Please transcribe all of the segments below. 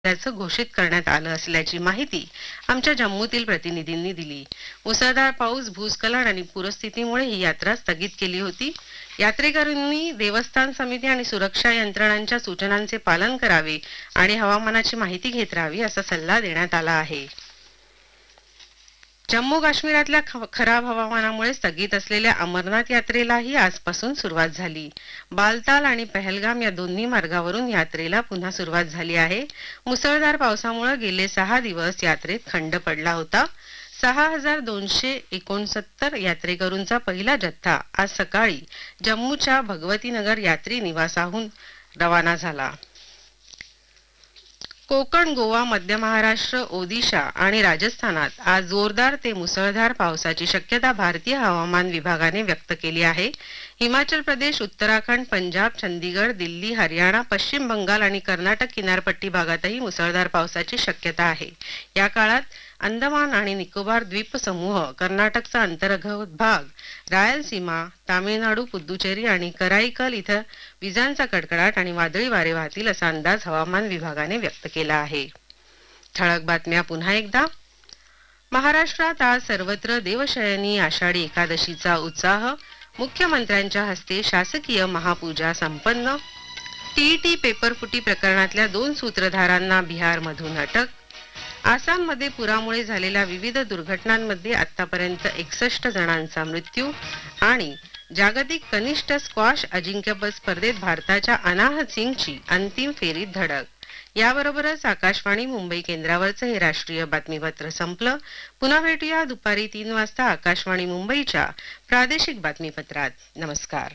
त्याचं घोषित करण्यात आलं असल्याची माहिती आमच्या जम्मूतील प्रतिनिधींनी दिली. मुसळधार पाऊस, भूस्खलन आणि पूरस्थितीमुळे ही यात्रा स्थगित केली होती. यात्रेकरूंनी देवस्थान समिती आणि सुरक्षा यंत्रणांच्या सूचनांचे पालन करावे आणि हवामानाची माहिती घेत राहावी असा सल्ला देण्यात आला आहे. जम्मू काश्मीरातल्या खराब हवामानामुळे स्थगित असलेल्या अमरनाथ यात्रेलाही आजपासून सुरुवात झाली. बालताल आणि पहलगाम या दोन्ही मार्गावरून यात्रेला पुन्हा सुरुवात झाली आहे. मुसळधार पावसामुळे गेले 6 दिवस यात्रेत खंड पडला होता. 6,269 यात्रेकरूंचा पहिला जथ्था आज सकाळी जम्मूच्या भगवतीनगर यात्री निवासाहून रवाना झाला. कोकण, गोवा, मध्य महाराष्ट्र, ओदिशा आणि राजस्थानात आज जोरदार ते मुसळधार पावसाची शक्यता भारतीय हवामान विभागाने व्यक्त केली आहे. हिमाचल प्रदेश, उत्तराखंड, पंजाब, चंदीगड, दिल्ली, हरियाणा, पश्चिम बंगाल आणि कर्नाटक किनारपट्टी भागातही मुसळधार पावसाची शक्यता आहे. या काळात अंदमान आणि निकोबार द्वीपसमूह, कर्नाटकचा अंतर्गत भाग, रायलसीमा, तामिळनाडू, पुद्दुचेरी आणि कराईकल इथं विजांचा कडकडाट आणि वादळी वारे वाहतील असा अंदाज हवामान विभागाने व्यक्त केला आहे. ठळक बातम्या पुन्हा एकदा. महाराष्ट्रात आज सर्वत्र देवशयनी आषाढी एकादशीचा उत्साह. मुख्यमंत्र्यांच्या हस्ते शासकीय महापूजा संपन्न. टीईटी पेपरफुटी प्रकरणातल्या 2 सूत्रधारांना बिहारमधून अटक. आसाममध्ये पुरामुळे झालेल्या विविध दुर्घटनांमध्ये आतापर्यंत 61 जणांचा मृत्यू. आणि जागतिक कनिष्ठ स्क्वॉश अजिंक्यपद स्पर्धेत भारताच्या अनाहत सिंगची अंतिम फेरीत धडक. याबरोबरच आकाशवाणी मुंबई केंद्रावरचं हे राष्ट्रीय बातमीपत्र संपलं. पुन्हा भेटूया दुपारी 3 वाजता आकाशवाणी मुंबईच्या प्रादेशिक बातमीपत्रात. नमस्कार.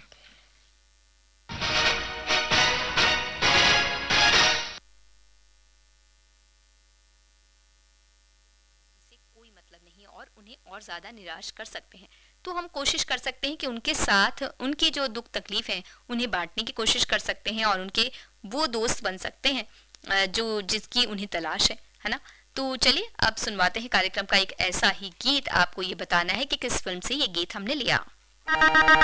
कोई मतलब नहीं और उन्हें और ज्यादा निराश कर सकते हैं, तो हम कोशिश कर सकते हैं कि उनके साथ उनकी जो दुख तकलीफ है उन्हें बांटने की कोशिश कर सकते हैं और उनके वो दोस्त बन सकते हैं जो जिसकी उन्हें तलाश है ना. तो चलिए अब सुनवाते हैं कार्यक्रम का एक ऐसा ही गीत. आपको ये बताना है कि किस फिल्म से ये गीत हमने लिया.